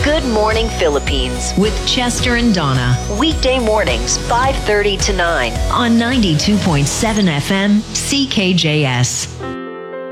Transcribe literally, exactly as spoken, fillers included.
Good Morning Philippines with Chester and Donna weekday mornings five thirty to nine on ninety-two point seven F M C K J S.